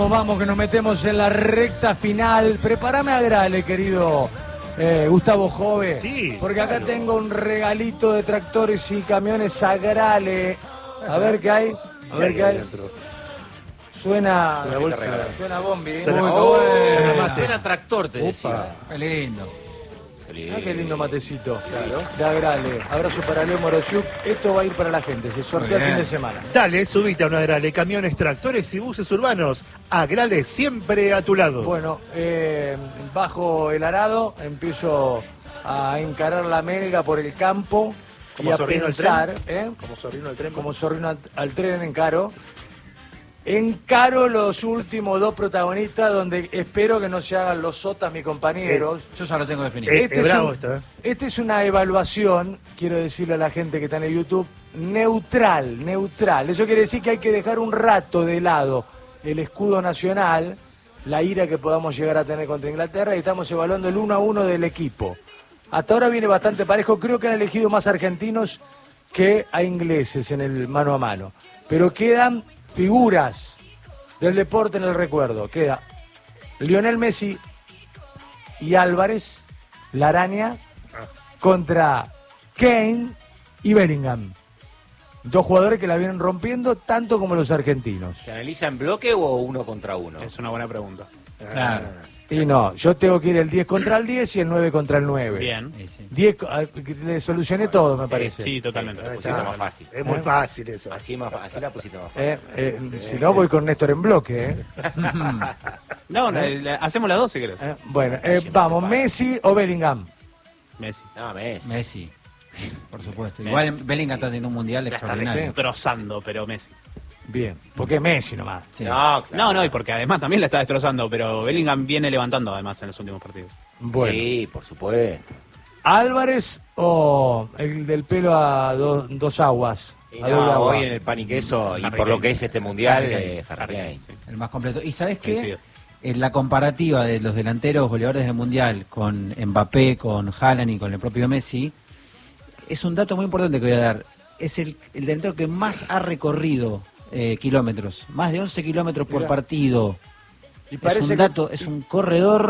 Vamos que nos metemos en la recta final. Prepárame a Grale, querido Gustavo Jove. Sí, porque acá claro. tengo un regalito de tractores y camiones a Grale. A ver qué hay. A ver qué hay. Suena bombi. Suena tractor, te decía. Qué lindo. Qué lindo matecito. Claro. De Agrale. Abrazo para Leo Morosiuk. Esto va a ir para la gente. Se sortea el fin de semana. Dale, subite a una Agrale, camiones, tractores y buses urbanos. Agrale, siempre a tu lado. Bueno, bajo el arado, empiezo a encarar la melga por el campo y Como a zorrino al pensar, Como zorrino al tren. como zorrino al tren encaro. Encaro los últimos dos protagonistas donde espero que no se hagan los sotas mis compañeros. Yo ya lo tengo definido. Este es una evaluación, quiero decirle a la gente que está en el YouTube, neutral. Eso quiere decir que hay que dejar un rato de lado el escudo nacional, la ira que podamos llegar a tener contra Inglaterra, y estamos evaluando el 1-1 del equipo. Hasta ahora viene bastante parejo, creo que han elegido más argentinos que a ingleses en el mano a mano. Pero quedan figuras del deporte en el recuerdo. Queda Lionel Messi y Álvarez, la araña, contra Kane y Bellingham. Dos jugadores que la vienen rompiendo tanto como los argentinos. ¿Se analiza en bloque o uno contra uno? Es una buena pregunta. Claro. Y no, yo tengo que ir el 10 contra el 10 y el 9 contra el 9. Bien. 10, le solucioné todo, me parece. Sí, totalmente. La pusiste más fácil. Es muy fácil eso. Así la pusiste más fácil. Si no, voy con Néstor en bloque. No, hacemos las dos si querés. Bueno, vamos, Messi o Bellingham. Messi. No, Messi. Messi. Por supuesto. Igual Bellingham está teniendo un mundial La está extraordinario. destrozando, pero Messi. Bien, porque Messi nomás. Sí. No, claro. No, y porque además también la está destrozando, pero Bellingham viene levantando además en los últimos partidos. Bueno, Sí, por supuesto. Álvarez o el del pelo a dos aguas. Y A doble no, agua. hoy en el pan y queso, y Harry por lo Kane. que es este mundial, Harry Harry Kane. Sí. El más completo. ¿Y sabes qué? Coincido. En la comparativa de los delanteros goleadores del mundial con Mbappé, con Haaland y con el propio Messi, es un dato muy importante que voy a dar. Es el delantero que más ha recorrido kilómetros, más de 11 kilómetros por Mirá. partido. Y Es parece un que- dato, es un corredor